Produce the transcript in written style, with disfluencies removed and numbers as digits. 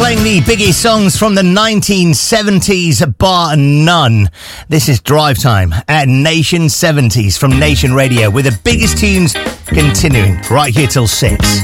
playing the biggest songs from the 1970s, bar none. This is Drive Time at Nation 70s from Nation Radio, with the biggest tunes continuing right here till 6.